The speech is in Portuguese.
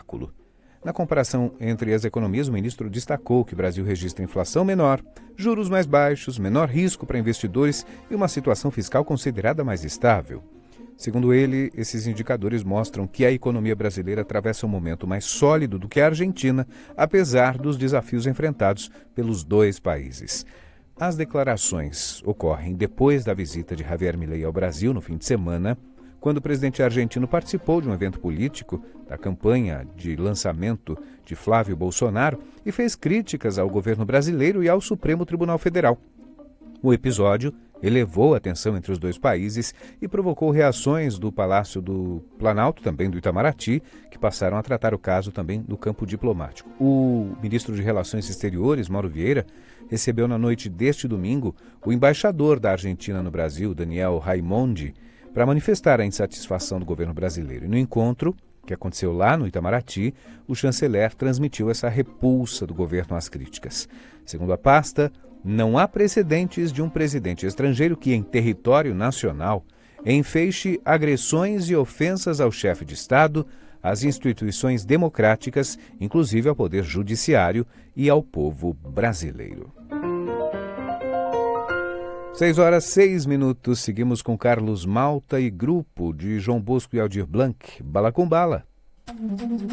século. Na comparação entre as economias, o ministro destacou que o Brasil registra inflação menor, juros mais baixos, menor risco para investidores e uma situação fiscal considerada mais estável. Segundo ele, esses indicadores mostram que a economia brasileira atravessa um momento mais sólido do que a Argentina, apesar dos desafios enfrentados pelos dois países. As declarações ocorrem depois da visita de Javier Milei ao Brasil no fim de semana, quando o presidente argentino participou de um evento político da campanha de lançamento de Flávio Bolsonaro e fez críticas ao governo brasileiro e ao Supremo Tribunal Federal. O episódio elevou a tensão entre os dois países e provocou reações do Palácio do Planalto, também do Itamaraty, que passaram a tratar o caso também no campo diplomático. O ministro de Relações Exteriores, Mauro Vieira, recebeu na noite deste domingo o embaixador da Argentina no Brasil, Daniel Raimondi, para manifestar a insatisfação do governo brasileiro. E no encontro, que aconteceu lá no Itamaraty, o chanceler transmitiu essa repulsa do governo às críticas. Segundo a pasta, não há precedentes de um presidente estrangeiro que, em território nacional, enfeixe agressões e ofensas ao chefe de Estado, às instituições democráticas, inclusive ao poder judiciário e ao povo brasileiro. 6h06, seguimos com Carlos Malta e grupo de João Bosco e Aldir Blanc, Bala com Bala.